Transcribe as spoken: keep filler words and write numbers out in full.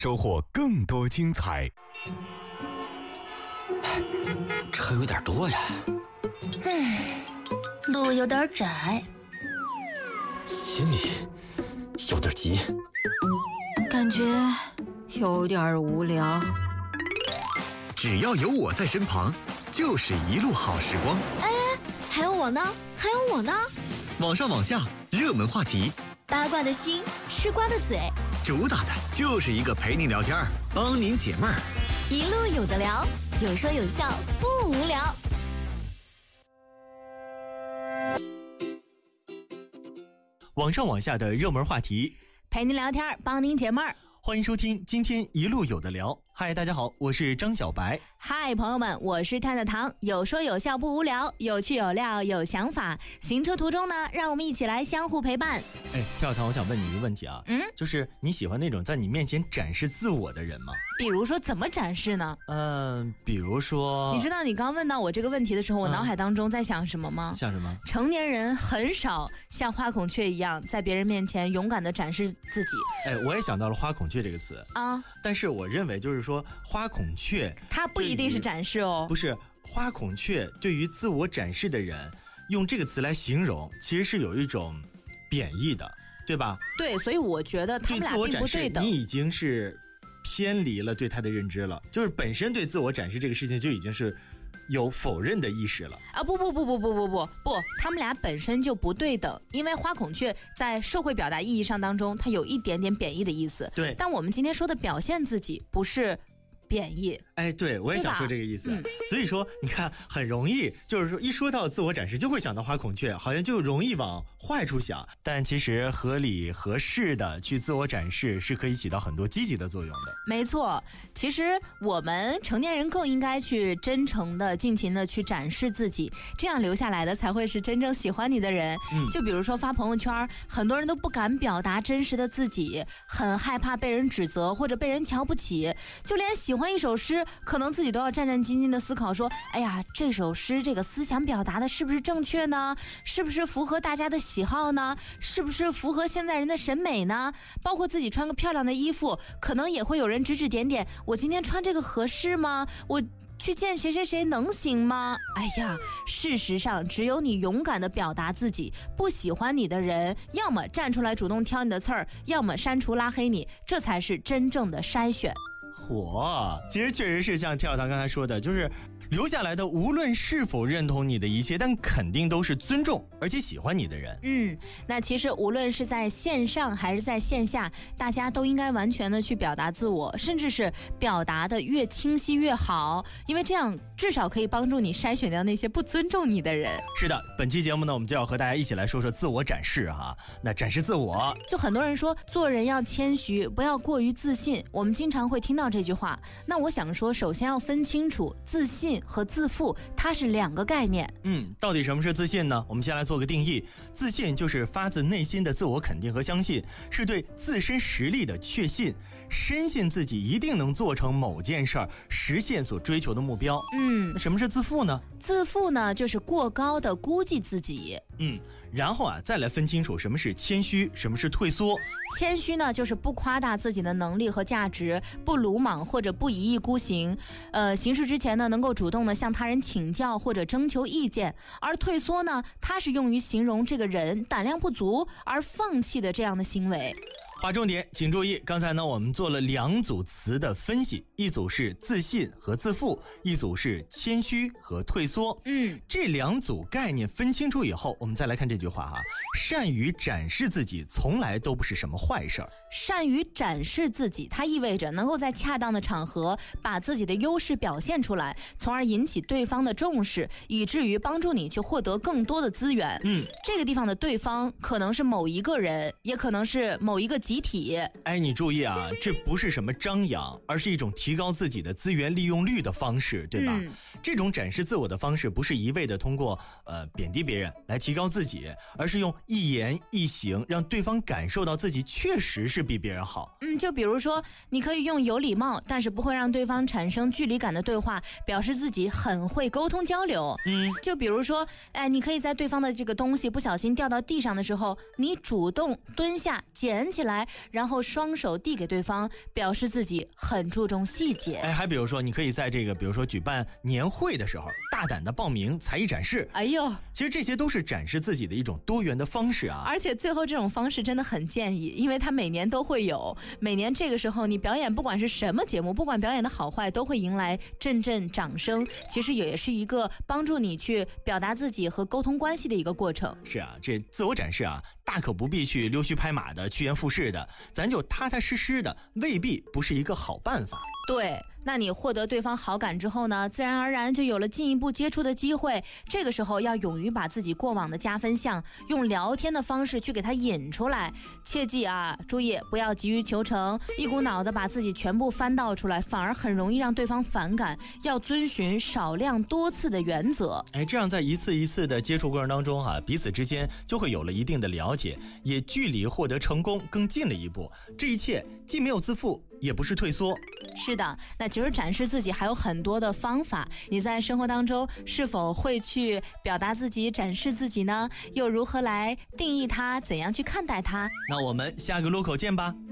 收获更多精彩。 车有点多呀。 嗯，路有点窄。 心里有点急。 感觉有点无聊。 只要有我在身旁，就是一路好时光。 哎，还有我呢，还有我呢。 网上网下，热门话题， 八卦的心，吃瓜的嘴， 主打的就是一个陪您聊天，帮您解闷儿。 一路有的聊，有说有笑，不无聊。 网上网下的热门话题， 陪您聊天，帮您解闷儿。 欢迎收听今天一路有的聊。嗨，大家好，我是张小白。 嗨，朋友们，我是太太糖，有说有笑不无聊，有趣有料有想法。行车途中呢，让我们一起来相互陪伴。 哎，太小糖，我想问你一个问题啊， 嗯， 就是你喜欢那种在你面前展示自我的人吗？ 比如说怎么展示呢？ 嗯、呃，比如说， 你知道你刚问到我这个问题的时候，我脑海当中在想什么吗？ 像什么？ 成年人很少像花孔雀一样在别人面前勇敢地展示自己。 哎，我也想到了花孔雀这个词啊， 但是我认为就是说花孔雀， 它不一定是展示哦。 不是，花孔雀对于自我展示的人，用这个词来形容，其实是有一种贬义的，对吧？ 对，所以我觉得他们俩并不对等。 你已经是偏离了对他的认知了，就是本身对自我展示这个事情就已经是有否认的意识了啊！不不不不不不不不，他们俩本身就不对等，因为花孔雀在社会表达意义上当中，它有一点点贬义的意思。 对， 但我们今天说的表现自己不是贬义。 哎，对，我也想说这个意思。嗯、所以说，你看，很容易，就是说，一说到自我展示，就会想到花孔雀，好像就容易往坏处想。但其实合理合适的去自我展示，是可以起到很多积极的作用的。 没错，其实我们成年人更应该去真诚的、尽情的去展示自己，这样留下来的才会是真正喜欢你的人。嗯，就比如说发朋友圈，很多人都不敢表达真实的自己，很害怕被人指责或者被人瞧不起，就连喜欢一首诗，可能自己都要战战兢兢的思考说，哎呀，这首诗这个思想表达的是不是正确呢？是不是符合大家的喜好呢？是不是符合现在人的审美呢？包括自己穿个漂亮的衣服，可能也会有人指指点点，我今天穿这个合适吗？我去见谁谁谁能行吗？哎呀，事实上只有你勇敢地表达自己，不喜欢你的人要么站出来主动挑你的刺儿，要么删除拉黑你，这才是真正的筛选。 火，其实确实是像跳堂刚才说的，就是留下来的无论是否认同你的一切，但肯定都是尊重而且喜欢你的人。 嗯，那其实无论是在线上还是在线下，大家都应该完全的去表达自我，甚至是表达的越清晰越好，因为这样至少可以帮助你筛选掉那些不尊重你的人。 是的，本期节目呢，我们就要和大家一起来说说自我展示哈。那展示自我， 就很多人说做人要谦虚，不要过于自信，我们经常会听到这句话。那我想说，首先要分清楚自信和自负，它是两个概念。 嗯，到底什么是自信呢？我们先来做个定义。自信就是发自内心的自我肯定和相信，是对自身实力的确信，深信自己一定能做成某件事儿，实现所追求的目标。 嗯， 那什么是自负呢？ 自负呢，就是过高的估计自己。 嗯，然后啊，再来分清楚什么是谦虚，什么是退缩。 谦虚呢，就是不夸大自己的能力和价值，不鲁莽或者不一意孤行。呃，行事之前呢，能够主动的向他人请教或者征求意见。而退缩呢，它是用于形容这个人胆量不足而放弃的这样的行为。 划重点，请注意，刚才呢我们做了两组词的分析，一组是自信和自负，一组是谦虚和退缩。 嗯， 这两组概念分清楚以后，我们再来看这句话哈，善于展示自己从来都不是什么坏事儿。 善于展示自己，它意味着能够在恰当的场合把自己的优势表现出来，从而引起对方的重视，以至于帮助你去获得更多的资源。 嗯， 这个地方的对方可能是某一个人，也可能是某一个集体。 哎，你注意啊，这不是什么张扬，而是一种提高自己的资源利用率的方式，对吧？ 嗯， 这种展示自我的方式不是一味的通过呃贬低别人来提高自己，而是用一言一行让对方感受到自己确实是比别人好。 嗯，就比如说你可以用有礼貌但是不会让对方产生距离感的对话表示自己很会沟通交流。 嗯， 就比如说哎，你可以在对方的这个东西不小心掉到地上的时候，你主动蹲下捡起来来，然后双手递给对方，表示自己很注重细节。 哎，还比如说，你可以在这个，比如说举办年会的时候，大胆的报名才艺展示。 哎呦， 其实这些都是展示自己的一种多元的方式啊。 而且最后这种方式真的很建议，因为它每年都会有，每年这个时候你表演不管是什么节目，不管表演的好坏，都会迎来阵阵掌声。其实也是一个帮助你去表达自己和沟通关系的一个过程。 是啊，这自我展示啊，大可不必去溜须拍马的、趋炎附势的，咱就踏踏实实的，未必不是一个好办法。 对，那你获得对方好感之后呢，自然而然就有了进一步接触的机会。这个时候要勇于把自己过往的加分项用聊天的方式去给它引出来。切记啊，注意不要急于求成，一股脑的把自己全部翻倒出来，反而很容易让对方反感。要遵循少量多次的原则。 哎，这样在一次一次的接触过程当中啊，彼此之间就会有了一定的了解，也距离获得成功更近了一步。这一切既没有自负，也不是退缩。 是的，那其实展示自己还有很多的方法。你在生活当中是否会去表达自己、展示自己呢？又如何来定义它？怎样去看待它？ 那我们下个路口见吧。